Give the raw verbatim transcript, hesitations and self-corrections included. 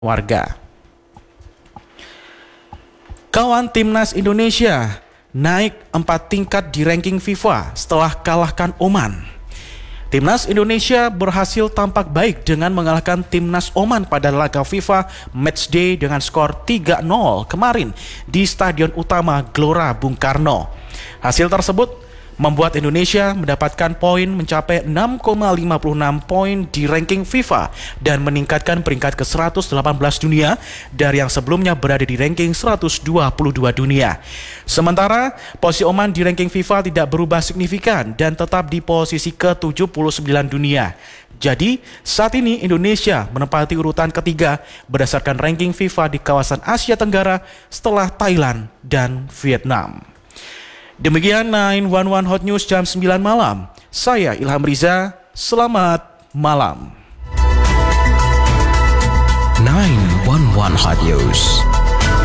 warga. Kawan Timnas Indonesia naik empat tingkat di ranking FIFA setelah kalahkan Oman. Timnas Indonesia berhasil tampak baik dengan mengalahkan Timnas Oman pada laga FIFA Matchday dengan skor tiga nol kemarin di Stadion Utama Gelora Bung Karno. Hasil tersebut membuat Indonesia mendapatkan poin mencapai enam koma lima enam poin di ranking FIFA dan meningkatkan peringkat ke seratus delapan belas dunia dari yang sebelumnya berada di ranking seratus dua puluh dua dunia. Sementara posisi Oman di ranking FIFA tidak berubah signifikan dan tetap di posisi ke tujuh puluh sembilan dunia. Jadi saat ini Indonesia menempati urutan ketiga berdasarkan ranking FIFA di kawasan Asia Tenggara setelah Thailand dan Vietnam. Demikian sembilan satu satu Hot News jam sembilan malam. Saya Ilham Riza, selamat malam. sembilan satu satu Hot News.